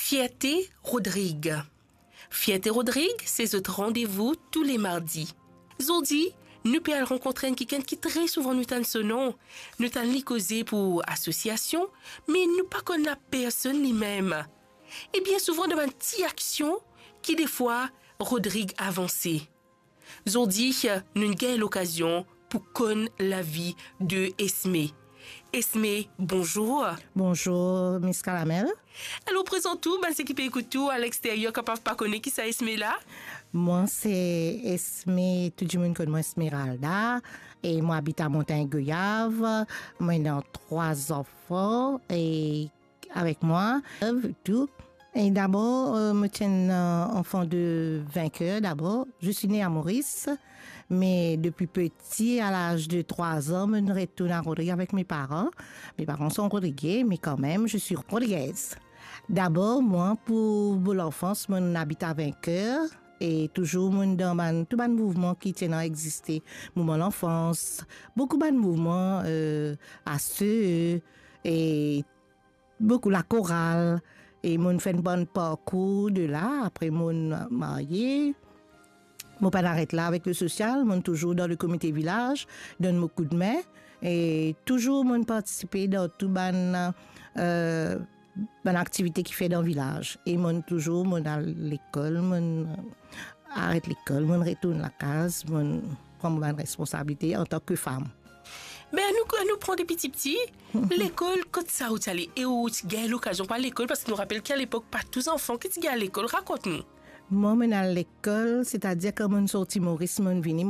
Fierté Rodrigue. Fierté Rodrigue, c'est notre rendez-vous tous les mardis. Aujourd'hui, nous pouvons rencontrer quelqu'un qui très souvent nous donne ce nom. Nous donne causer pour association, mais nous pas connaît la personne lui-même. Et bien souvent, devant une petite action qui des fois, Rodrigue avancé. Aujourd'hui, nous avons l'occasion pour connaître la vie de Esme. Esme, bonjour. Bonjour, Miss Caramel. Alors, présente-tout, c'est qui peut écouter tout à l'extérieur, capable de pas connaître qui c'est Esme là? Moi, c'est Esme, tout le monde connaît moi Esmeralda, et moi habite à Montagne-Goyave. Moi, j'ai 3 enfants, et avec moi, tout. Et d'abord, je tiens un enfant de vainqueur d'abord. Je suis née à Maurice, mais depuis petit, à l'âge de 3 ans, je retourne à Rodrigue avec mes parents. Mes parents sont rodriguais, mais quand même, je suis rodriguaise. D'abord, moi, pour l'enfance, je habite à Vainqueur. Et toujours, dans tout le mouvement qui tient à exister. Mouvement l'enfance, beaucoup de mouvements à ceux, et beaucoup la chorale. Et mon fait un bon parcours de là, après mon marié. Mon pas arrête là avec le social, mon toujours dans le comité village, donne mon coup de main. Et toujours mon participer dans tout bonne activité qui fait dans le village. Et mon toujours mon à l'école, mon arrête l'école, mon retourne la case, mon prend mon responsabilité en tant que femme. Mais nous prenons des petits. L'école, quand ça où tu allais et où tu gagnes l'occasion par l'école, parce que nous rappelle qu'à l'époque, pas tous enfants qui tu gagnes à l'école, raconte-nous. Moi, à l'école, c'est-à-dire que mon sorti Maurice, mon vini,